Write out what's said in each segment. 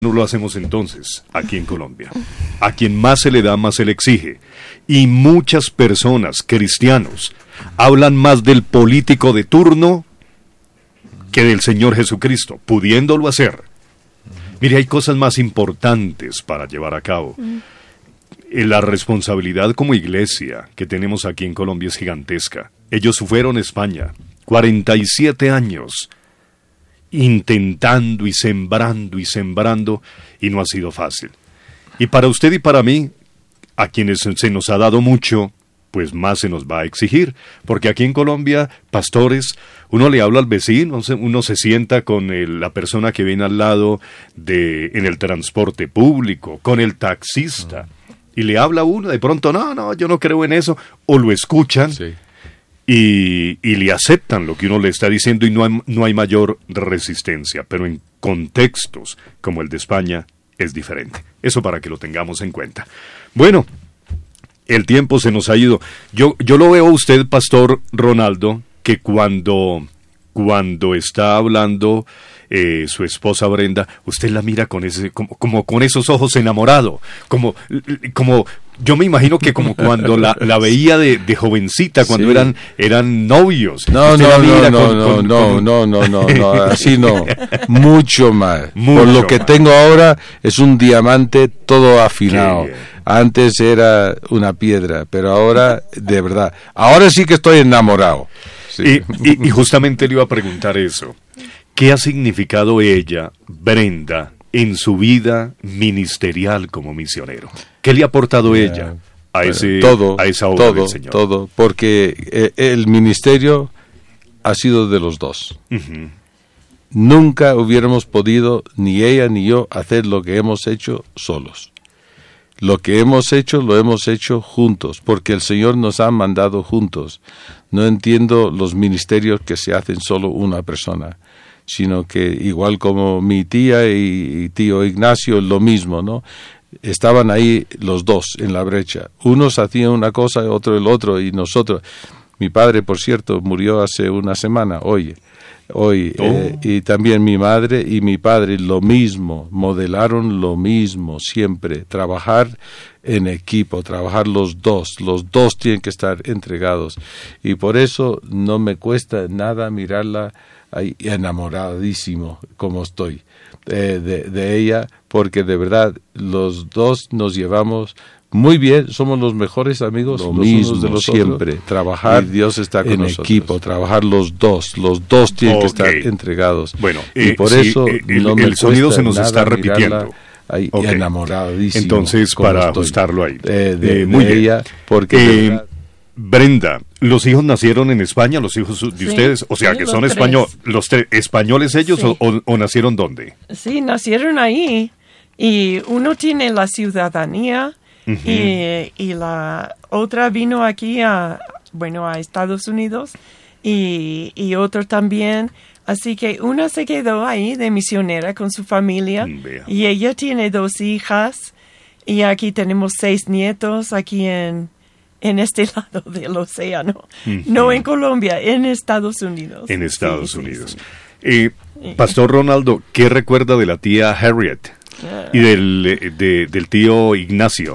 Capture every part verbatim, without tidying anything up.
No lo hacemos entonces aquí en Colombia. A quien más se le da, más se le exige. Y muchas personas, cristianos, hablan más del político de turno que del Señor Jesucristo, pudiéndolo hacer. Mire, hay cosas más importantes para llevar a cabo. La responsabilidad como iglesia que tenemos aquí en Colombia es gigantesca. Ellos fueron a España, cuarenta y siete años, intentando y sembrando y sembrando, y no ha sido fácil. Y para usted y para mí, a quienes se nos ha dado mucho, pues más se nos va a exigir, porque aquí en Colombia, pastores, uno le habla al vecino, uno se sienta con el, la persona que viene al lado de, en el transporte público, con el taxista, y le habla a uno, de pronto, no, no, yo no creo en eso, o lo escuchan, sí. Y, y le aceptan lo que uno le está diciendo y no hay, no hay mayor resistencia, pero en contextos como el de España es diferente. Eso para que lo tengamos en cuenta. Bueno, el tiempo se nos ha ido. Yo, yo lo veo a usted, Pastor Ronaldo, que cuando, cuando está hablando eh, su esposa Brenda, usted la mira con ese, como, como con esos ojos enamorado, como, como yo me imagino que como cuando la, la veía de, de jovencita, cuando sí. eran, eran novios. No, no, no, no, con, no, con, no, con... no, no, no, no, así no, mucho más. Mucho Por lo que más. tengo ahora es un diamante todo afinado. Antes era una piedra, pero ahora, de verdad, ahora sí que estoy enamorado. Sí. Y, y, y justamente le iba a preguntar eso. ¿Qué ha significado ella, Brenda, en su vida ministerial como misionero? ¿Qué le ha aportado yeah. ella a, bueno, ese, todo, a esa obra todo, del Señor? Todo, porque eh, el ministerio ha sido de los dos. Uh-huh. Nunca hubiéramos podido, ni ella ni yo, hacer lo que hemos hecho solos. Lo que hemos hecho, lo hemos hecho juntos, porque el Señor nos ha mandado juntos. No entiendo los ministerios que se hacen solo una persona, sino que igual como mi tía y, y tío Ignacio, lo mismo, ¿no? Estaban ahí los dos en la brecha. Unos hacían una cosa, otro el otro, y nosotros... Mi padre, por cierto, murió hace una semana, hoy. Hoy, oh. eh, y también mi madre y mi padre lo mismo, modelaron lo mismo siempre, trabajar en equipo, trabajar los dos, los dos tienen que estar entregados, y por eso no me cuesta nada mirarla ahí enamoradísimo como estoy eh, de, de ella, porque de verdad los dos nos llevamos muy bien, somos los mejores amigos, lo mismo de los siempre, otros. Trabajar Dios está con en nosotros. Equipo, trabajar los dos, los dos tienen okay. que estar entregados. Bueno, y eh, por sí, eso eh, el, no me el sonido se nos está repitiendo. Ahí, okay. enamoradísimo. Entonces, para estoy. ajustarlo ahí. Eh, de, eh, muy de bien. ella, porque eh, verdad... Brenda, ¿los hijos nacieron en España, los hijos de sí, ustedes? O sea, sí, que son españoles, los tres, ¿españoles ellos sí. o, o, o nacieron dónde? Sí, nacieron ahí, y uno tiene la ciudadanía. Uh-huh. y, y la otra vino aquí a bueno a Estados Unidos y, y otro también, así que una se quedó ahí de misionera con su familia. Vea. Y ella tiene dos hijas y aquí tenemos seis nietos aquí en en este lado del océano. Uh-huh. No en Colombia, en Estados Unidos. En Estados sí, Unidos. Sí, sí. Eh, Pastor Ronaldo, ¿qué recuerda de la tía Harriet uh, y del, de, del tío Ignacio?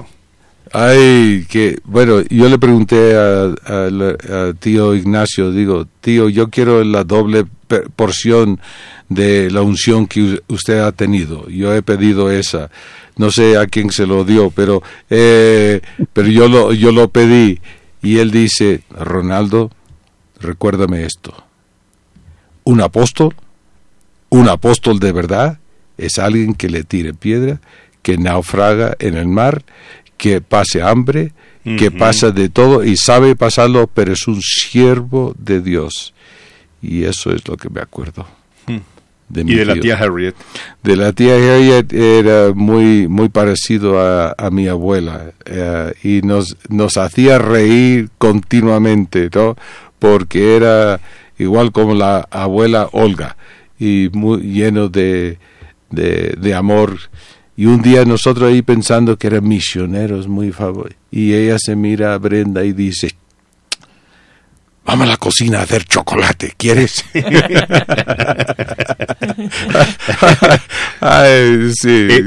Ay, que bueno, yo le pregunté a, a, a tío Ignacio, digo, tío, yo quiero la doble porción de la unción que usted ha tenido. Yo he pedido esa, no sé a quién se lo dio, pero eh, pero yo lo yo lo pedí, y él dice, Ronaldo, recuérdame esto, un apóstol, un apóstol de verdad es alguien que le tire piedra, que naufraga en el mar, que pase hambre, uh-huh. que pasa de todo y sabe pasarlo, pero es un siervo de Dios. Y eso es lo que me acuerdo. Uh-huh. De mi ¿Y de tío. La tía Harriet? De la tía Harriet era muy muy parecido a, a mi abuela, eh, y nos, nos hacía reír continuamente, ¿no? Porque era igual como la abuela Olga, y muy lleno de, de, de amor. Y un día nosotros ahí pensando que eran misioneros muy favoritos, y ella se mira a Brenda y dice, vamos a la cocina a hacer chocolate, ¿quieres? Ay, sí.